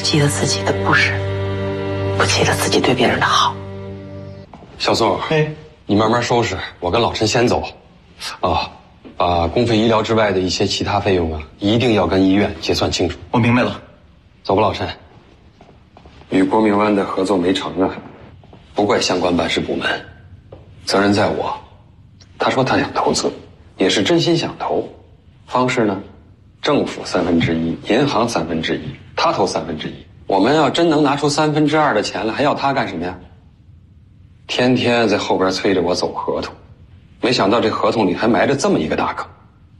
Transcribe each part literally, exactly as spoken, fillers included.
记得自己的不是，不记得自己对别人的好。 小宋， 哎， 你慢慢收拾，我跟老陈先走。啊，把公费医疗之外的一些其他费用啊，一定要跟医院结算清楚。 我明白了。 走吧，老陈。与郭明湾的合作没成啊，不怪相关办事部门，责任在我。他说他想投资，也是真心想投，方式呢，政府三分之一，银行三分之一，他投三分之一。我们要真能拿出三分之二的钱来，还要他干什么呀？天天在后边催着我走合同，没想到这合同里还埋着这么一个大坑。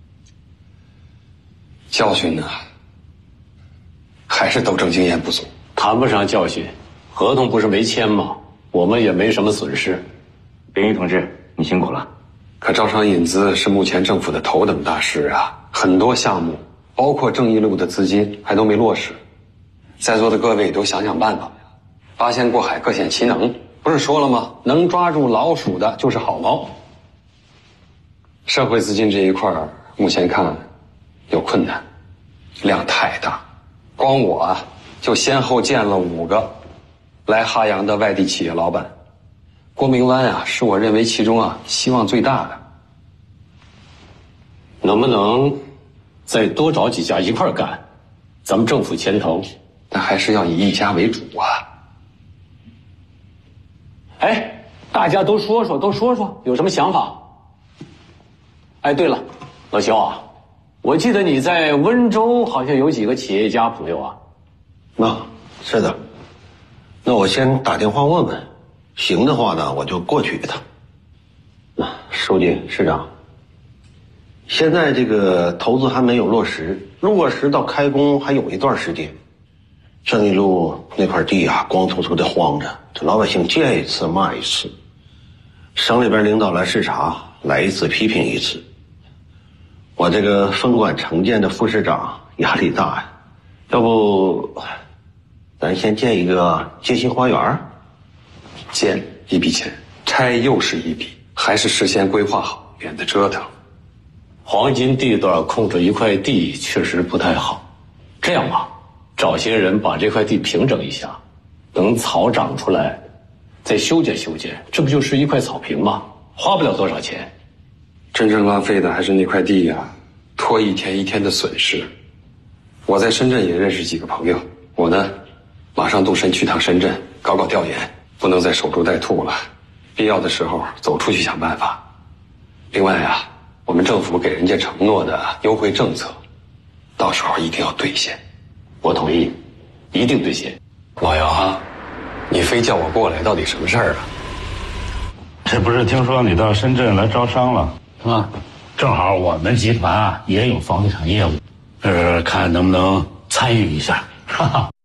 教训呢，还是斗争经验不足。 谈不上教训，合同不是没签吗？我们也没什么损失。 林毅同志，你辛苦了。 可招商引资是目前政府的头等大事啊，很多项目，包括正义路的资金还都没落实。在座的各位都想想办法，八仙过海，各显其能。不是说了吗？能抓住老鼠的就是好猫。社会资金这一块目前看有困难，量太大，光我啊就先后见了五个来哈洋的外地企业老板。郭明湾啊，是我认为其中啊希望最大的。 能不能再多找几家一块干？咱们政府牵头， 但还是要以一家为主啊。 哎，大家都说说，都说说，有什么想法？哎，对了，老肖啊，我记得你在温州好像有几个企业家朋友啊。 那、啊、是的，那我先打电话问问，行的话呢，我就过去一趟。那书记、市长，现在这个投资还没有落实，落实到开工还有一段时间。正义路那块地啊，光秃秃的荒着，这老百姓见一次骂一次。省里边领导来视察，来一次批评一次。我这个分管城建的副市长压力大呀，要不咱先建一个街心花园？ 建一笔钱，拆又是一笔，还是事先规划好，免得折腾。 黄金地段控制一块地确实不太好，这样吧，找些人把这块地平整一下，等草长出来再修剪修剪，这不就是一块草坪吗？花不了多少钱。 真正浪费的还是那块地呀、啊，拖一天一天的损失。我在深圳也认识几个朋友，我呢马上动身去趟深圳搞搞调研，不能再守株待兔了，必要的时候走出去想办法。另外啊，我们政府给人家承诺的优惠政策，到时候一定要兑现。 我同意，一定兑现。 老姚啊，你非叫我过来，到底什么事儿啊？ 这不是听说你到深圳来招商了啊？正好我们集团啊也有房地产业务，呃，看能不能参与一下。哈哈。